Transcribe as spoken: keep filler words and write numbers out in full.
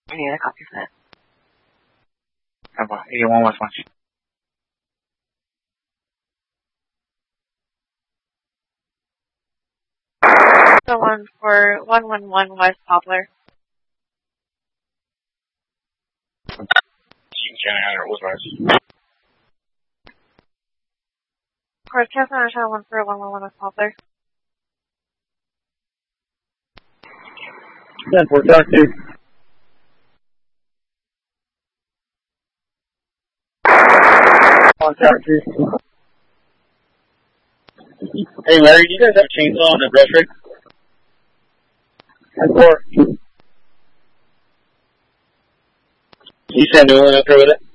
Yeah, I copy that. Apa? eighty-one West Munch. The one for one one one West Poplar. Of course, Catherine Undershaw, one for one one one West Poplar. ten four, Shark two. On Shark two. Hey Larry, do you guys have a chainsaw on the brush rig? ten four. You send New England up there with it?